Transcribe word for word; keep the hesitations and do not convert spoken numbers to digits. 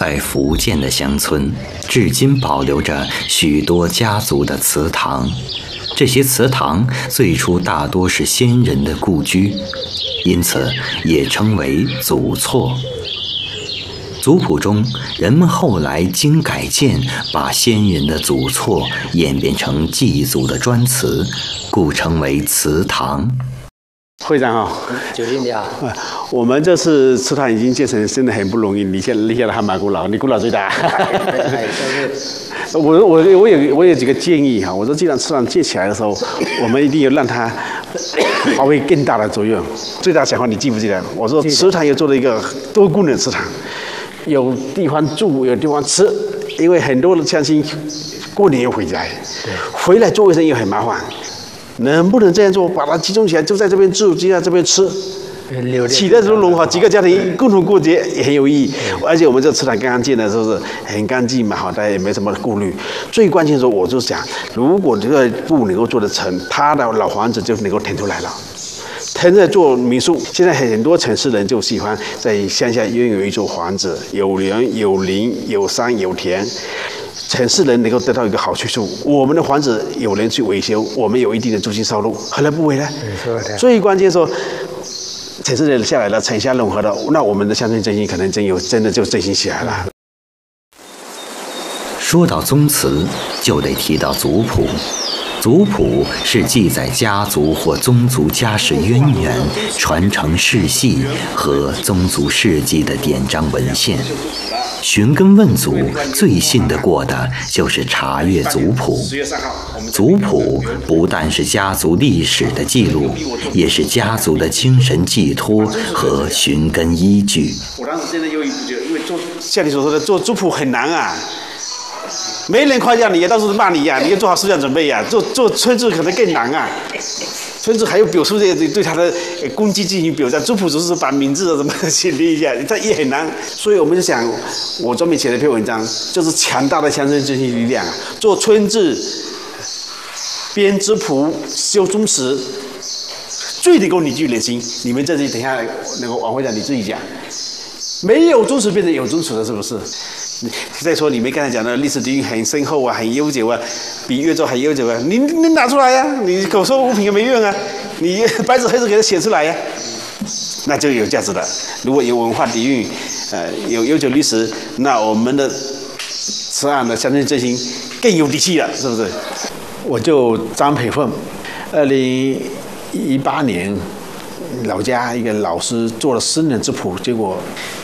在福建的乡村，至今保留着许多家族的祠堂。这些祠堂最初大多是先人的故居，因此也称为祖厝。族谱中，人们后来经改建，把先人的祖厝演变成祭祖的专祠，故称为祠堂。 会长好， 九零你好。 我们这次祠堂已经建成，真的很不容易。你现立下来还蛮古老，你古老最大。我我我有我有几个建议哈。我说，既然祠堂建起来的时候，我们一定要让它发挥更大的作用。最大想法你记不记得？我说祠堂又做了一个多功能祠堂，有地方住，有地方吃。因为很多的乡亲过年又回家，回来做卫生又很麻烦。能不能这样做？把它集中起来，就在这边住，就在这边吃。起的时候融合几个家庭共同过节也很有意义。而且我们这祠堂刚刚建的时候是很干净嘛，好，大家也没什么顾虑。最关键的时候，我就想，如果这个部能够做得成，他的老房子就能够腾出来了。腾着做民宿，现在很多城市人就喜欢在乡下拥有一座房子，有园有林有山有田。城市人能够得到一个好去处，我们的房子有人去维修，我们有一定的租金收入，何乐不为呢？最关键说，城市人下来了，城乡融合了，那我们的乡村振兴可能真有真的就振兴起来了。 说到宗祠，就得提到族谱。族谱是记载家族或宗族家世渊源、传承世系和宗族事迹的典章文献。寻根问祖，最信得过的就是查阅族谱。族谱不但是家族历史的记录，也是家族的精神寄托和寻根依据。 我当时真的有一觉得，因为做像你所说的做族谱很难啊。没人夸奖你，到处都骂你呀、啊！你要做好思想准备呀、啊。做做村志可能更难啊，村志还有表述这对他的功绩进行表彰，族谱只是把名字什么写列一下，这也很难。所以我们就想，我专门写了一篇文章，就是强大的乡村振兴力量啊，做村志、编族谱、修宗祠，最能够凝聚人心。你们这里等一下那个王会长你自己讲，没有宗祠变成有宗祠了，是不是？再说你们刚才讲的历史底蕴很深厚啊，很悠久啊，比越州还悠久啊，你你拿出来呀、啊，你口说无凭也没用啊，你白纸黑字给它写出来呀、啊，那就有价值了。如果有文化底蕴，呃，有悠久历史，那我们的此案的乡村振兴更有底气了，是不是？我就张培凤，二零一八年老家一个老师做了私人族谱，结果